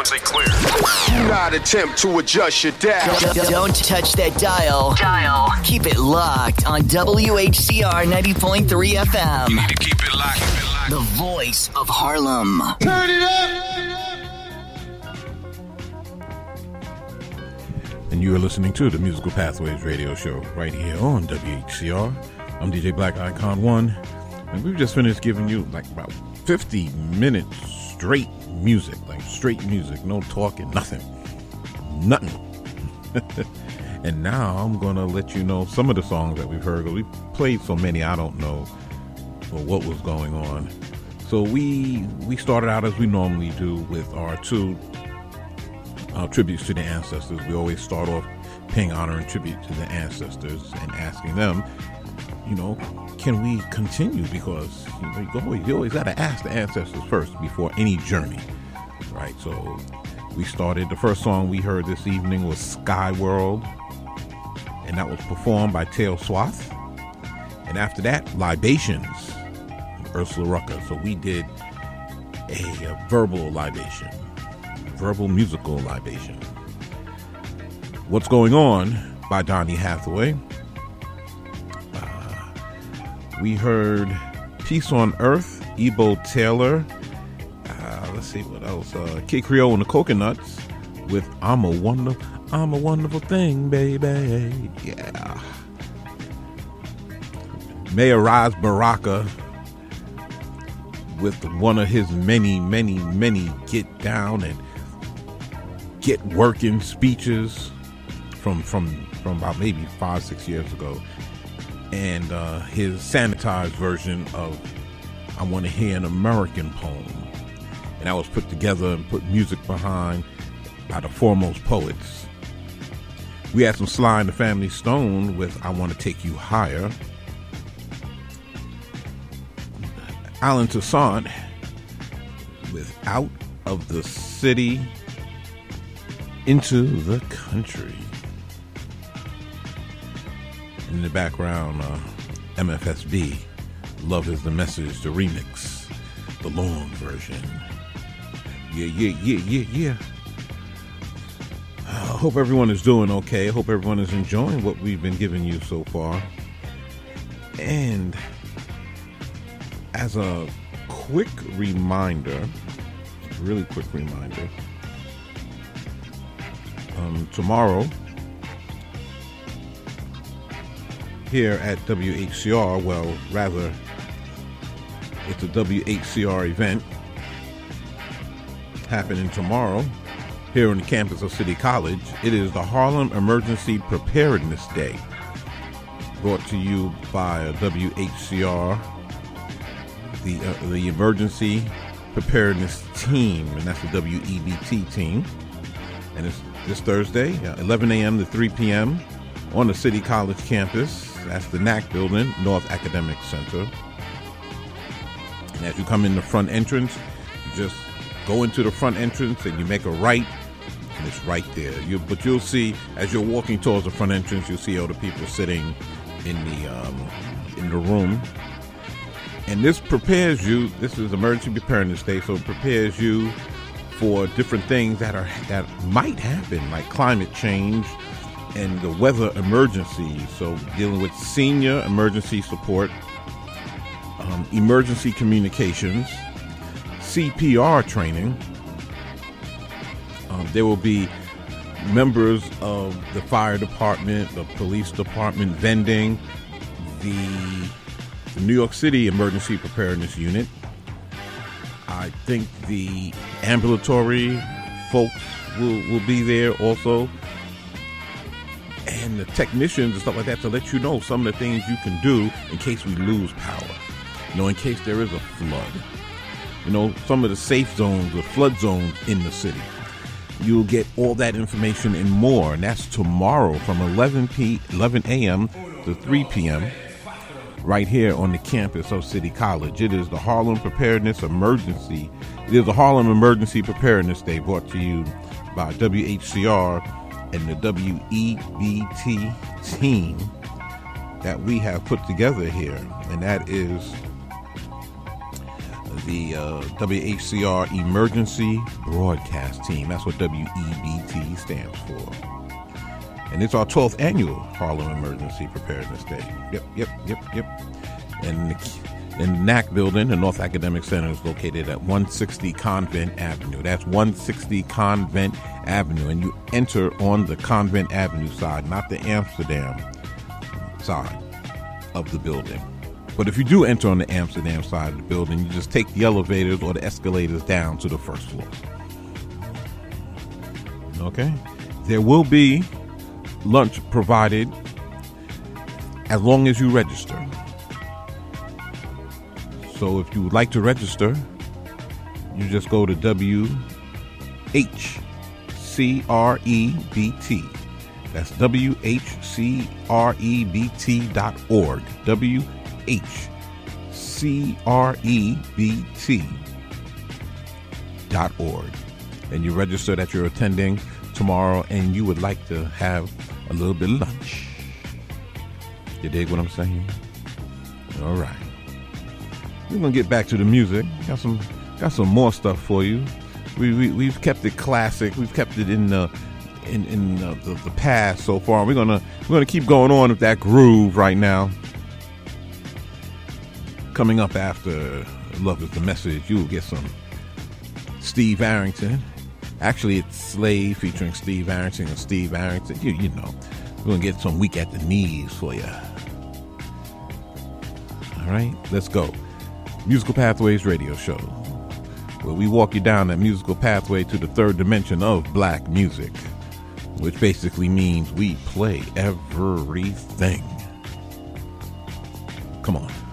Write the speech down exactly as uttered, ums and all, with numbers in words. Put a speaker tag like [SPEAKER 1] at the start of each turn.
[SPEAKER 1] frequency clear.
[SPEAKER 2] Do not attempt to adjust your dial.
[SPEAKER 3] Don't, don't touch that dial. Dial. Keep it locked on W H C R ninety point three F M.
[SPEAKER 1] You need to keep it locked. Keep it locked.
[SPEAKER 3] The voice of Harlem.
[SPEAKER 2] Turn it up.
[SPEAKER 4] And you are listening to the Musical Pathways radio show right here on W H C R. I'm D J Black Icon One, and we've just finished giving you like about fifty minutes straight music, like straight music, no talking, nothing, nothing. And now I'm gonna let you know some of the songs that we've heard. We played so many, I don't know what was going on. So we we started out as we normally do with our two uh, tributes to the ancestors. We always start off paying honor and tribute to the ancestors and asking them, you know, can we continue? Because you know, you always, you always got to ask the ancestors first before any journey, right? So we started, the first song we heard this evening was Sky World, and that was performed by Tail Swath. And after that, Libations, Ursula Rucker. So we did a, a verbal libation, verbal musical libation. What's Going On by Donny Hathaway. Uh, we heard Peace on Earth, Ebo Taylor. Uh, let's see what else. Uh, Kid Creole and the Coconuts with I'm a Wonder, I'm a Wonderful Thing, baby. Yeah. Mayor Raz Baraka with one of his many, many, many get down and get working speeches from from from about maybe five, six years ago, and uh, his sanitized version of I Want to Hear an American Poem, and that was put together and put music behind by the Foremost Poets. We had some Sly and the Family Stone with I Want to Take You Higher. Alan Toussaint with Out of the City Into the Country. In the background, uh, M F S B, Love Is the Message, the remix, the long version. Yeah, yeah, yeah, yeah, yeah. I hope everyone is doing okay. I hope everyone is enjoying what we've been giving you so far. And as a quick reminder, really quick reminder, um, tomorrow here at W H C R, well, rather, it's a W H C R event happening tomorrow here on the campus of City College. It is the Harlem Emergency Preparedness Day, brought to you by W H C R, the uh, the Emergency Preparedness Team, and that's the W E B T team. And it's this Thursday, uh, eleven a.m. to three p.m. on the City College campus. That's the N A C building, North Academic Center. And as you come in the front entrance, you just go into the front entrance and you make a right, and it's right there. You, but you'll see, as you're walking towards the front entrance, you'll see all the people sitting in the um, in the room. And this prepares you, this is Emergency Preparedness Day, so it prepares you for different things that are that might happen, like climate change and the weather emergency. So dealing with senior emergency support, um, emergency communications, C P R training. Um, there will be members of the fire department, the police department, vending, the, the New York City Emergency Preparedness Unit. I think the ambulatory folks will, will be there also. And the technicians and stuff like that to let you know some of the things you can do in case we lose power. You know, in case there is a flood. You know, some of the safe zones or flood zones in the city. You'll get all that information and more. And that's tomorrow from eleven a.m. to three p.m. right here on the campus of City College. It is the Harlem Preparedness Emergency. It is the Harlem Emergency Preparedness Day, brought to you by W H C R and the W E B T team that we have put together here. And that is the uh, W H C R Emergency Broadcast Team. That's what W E B T stands for. And it's our twelfth annual Harlem Emergency Preparedness Day. Yep, yep, yep, yep. And the, and the N A C building, the North Academic Center, is located at one sixty Convent Avenue. That's one sixty Convent Avenue. And you enter on the Convent Avenue side, not the Amsterdam side of the building. But if you do enter on the Amsterdam side of the building, you just take the elevators or the escalators down to the first floor. Okay? There will be lunch provided as long as you register. So if you would like to register, you just go to W H C R E B T. That's W H C R E B T dot org. W H C R E B T dot org. And you register that you're attending tomorrow and you would like to have a little bit of lunch. You dig what I'm saying? All right. We're gonna get back to the music. Got some got some more stuff for you. We, we we've kept it classic. We've kept it in the in in the, the, the past so far. We're gonna we're gonna keep going on with that groove right now. Coming up after Love Is the Message, you'll get some Steve Arrington. Actually, it's Slave featuring Steve Arrington and Steve Arrington. You, you know, we're going to get some Weak at the Knees for you. All right, let's go. Musical Pathways Radio Show, where we walk you down that musical pathway to the third dimension of black music, which basically means we play everything. Come on.